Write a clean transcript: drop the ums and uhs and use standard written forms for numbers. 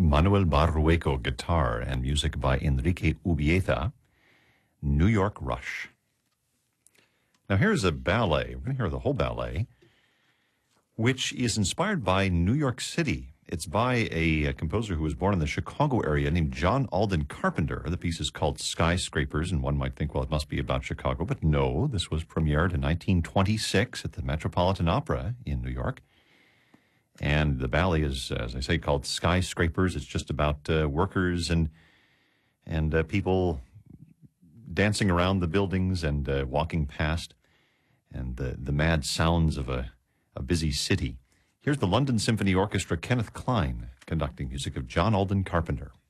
Manuel Barrueco, guitar, and music by Enrique Ubieta, New York Rush. Now here's a ballet. We're going to hear the whole ballet, which is inspired by New York City. It's by a composer who was born in the Chicago area named John Alden Carpenter. The piece is called Skyscrapers, and one might think, well, it must be about Chicago. But no, this was premiered in 1926 at the Metropolitan Opera in New York. And the ballet is, as I say, called Skyscrapers. It's just about workers and people dancing around the buildings and walking past, and the mad sounds of a busy city. Here's the London Symphony Orchestra, Kenneth Klein, conducting music of John Alden Carpenter.